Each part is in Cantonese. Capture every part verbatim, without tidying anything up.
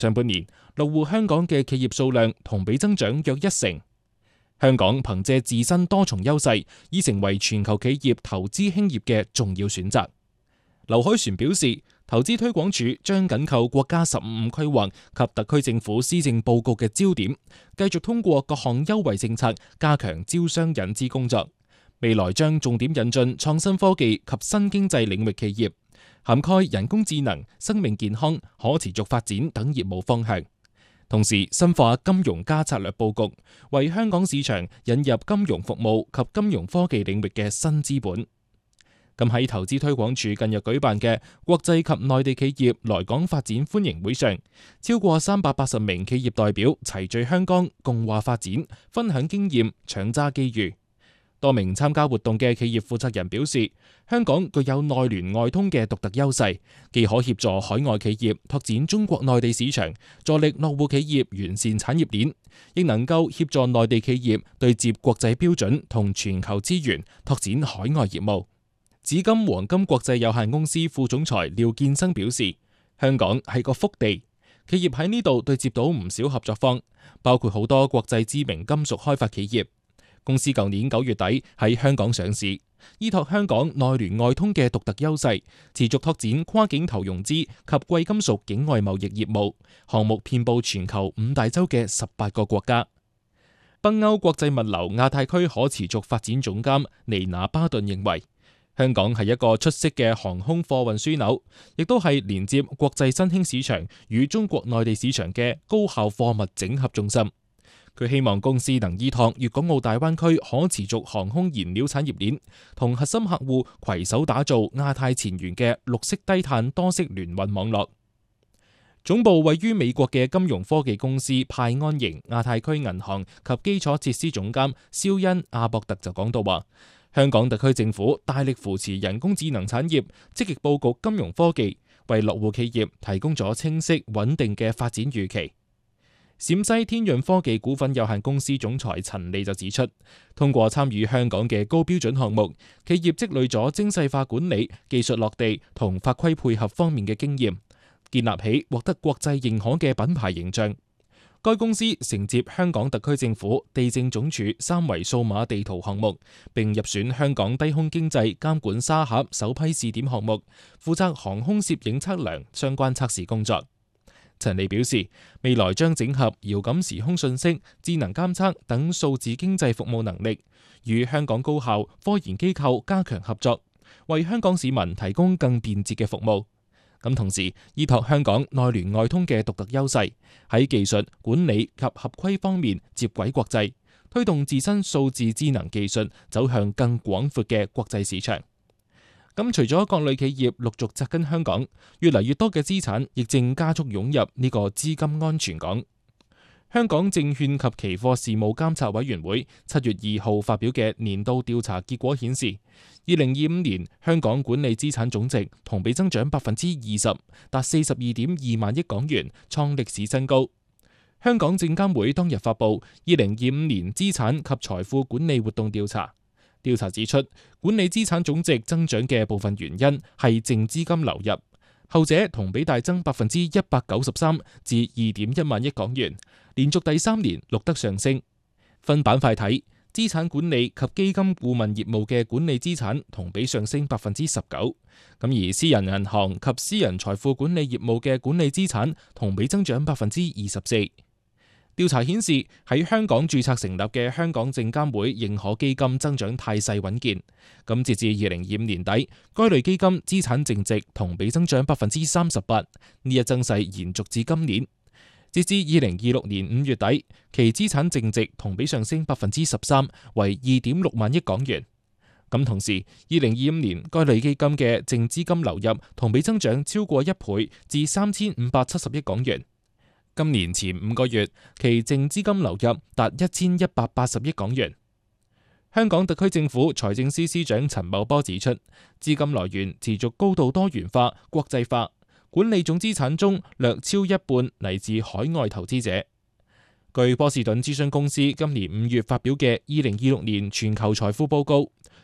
上半年落戶香港嘅企業數量同比增長約一成。香港憑借自身多重優勢，已成為全球企業投資興業嘅重要選擇。劉凱旋表示，投資推廣署將緊扣國家十五五規劃及特區政府施政報告嘅焦點，繼續通過各項優惠政策加強招商引資工作。未來將重點引進創新科技及新經濟領域企業，涵蓋人工智能、生命健康、可持續發展等業務方向。同時深化金融加策略佈局，為香港市場引入金融服務及金融科技領域嘅新資本。咁喺投資推廣署近日舉辦嘅國際及內地企業來港發展歡迎會上，超過三百八十名企業代表齊聚香港，共話發展，分享經驗，搶揸機遇。多名參加活動嘅企業負責人表示，香港具有內聯外通嘅獨特優勢，既可協助海外企業拓展中國內地市場，助力落戶企業完善產業鏈，亦能夠協助內地企業對接國際標準同全球資源，拓展海外業務。紫金黃金國際有限公司副總裁廖建生表示，香港係個福地，企業喺呢度對接到唔少合作方，包括好多國際知名金屬開發企業。公司舊年九月底喺香港上市，依託香港內聯外通嘅獨特優勢，持續拓展跨境投融資及貴金屬境外貿易業務，項目遍佈全球五大洲嘅十八個國家。北歐國際物流亞太區可持續發展總監尼娜巴頓認為，香港係一個出色嘅航空貨運樞紐，亦都係連接國際新興市場與中國內地市場嘅高效貨物整合中心。佢希望公司能依託粵港澳大灣區可持續航空燃料產業鏈，同核心客戶攜手打造亞太前沿嘅綠色低碳多式聯運網絡。總部位於美國嘅金融科技公司派安營亞太區銀行及基礎設施總監肖恩阿博特就講到話，香港特區政府大力扶持人工智能產業，積極佈局金融科技，為落戶企業提供咗清晰穩定嘅發展預期。陝西天潤科技股份有限公司總裁陳利就指出，通過參與香港嘅高標準項目，企業積累咗精細化管理、技術落地同法規配合方面嘅經驗，建立起獲得國際認可嘅品牌形象。該公司承接香港特區政府地政總署三維數碼地圖項目，並入選香港低空經濟監管沙盒首批試點項目，負責航空攝影測量相關測試工作。陳利表示，未來將整合遙感時空信息、智能監測等數字經濟服務能力，與香港高校、科研機構加強合作，為香港市民提供更便捷嘅服務。咁同時，依託香港內聯外通嘅獨特優勢，喺技術、管理及合規方面接軌國際，推動自身數字智能技術走向更廣闊嘅國際市場。咁除咗各類企業陸續扎根香港，越嚟越多嘅資產亦正加速湧入呢個資金安全港。香港證券及期貨事務監察委員會七月二號發表嘅年度調查結果顯示，二零二五年香港管理資產總值同比增長百分之二十，達四十二點二萬億港元，創歷史新高。香港證監會當日發布二零二五年資產及財富管理活動調查。調查指出，管理資產總值增長嘅部分原因係淨資金流入，後者同比大增百分之一百九十三至二點一萬億港元，連續第三年錄得上升。分板塊睇，資產管理及基金顧問業務嘅管理資產同比上升百分之十九，咁而私人銀行及私人財富管理業務嘅管理資產同比增長百分之二十四。調查顯示，喺香港註冊成立嘅香港證監會認可基金增長態勢穩健。咁截至二零二五年底，該類基金資產淨值同比增長百分之三十八，呢一增勢延續至今年。截至二零二六年五月底，其資產淨值同比上升百分之十三，為二點六萬億港元。咁同時，二零二五年該類基金嘅淨資金流入同比增長超過一倍，至三千五百七十億港元。今年前五個月，其淨資金流入達一千一百八十億港元。香港特區政府財政司司長陳茂波指出，資金來源持續高度多元化、國際化，管理總資產中略超一半嚟自海外投資者。據波士頓諮詢公司今年五月發表嘅二零二六年全球財富報告，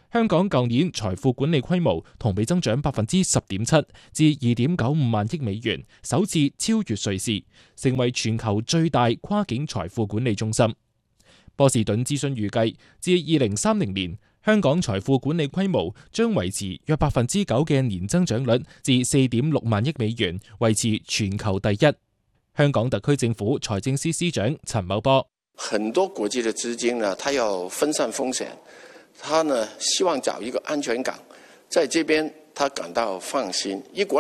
香港舊年財富管理規模同比增長百分之十點七，至二點九五萬億美元，首次超越瑞士，成為全球最大跨境財富管理中心。波士頓諮詢預計，至二零三零年，香港財富管理規模將維持約百分之九嘅年增長率，至四點六萬億美元，維持全球第一。香港特區政府財政司司長陳茂波： 很多國際的資金呢，他要分散風險，他呢希望找一個安全港，在這邊他感到放心。一國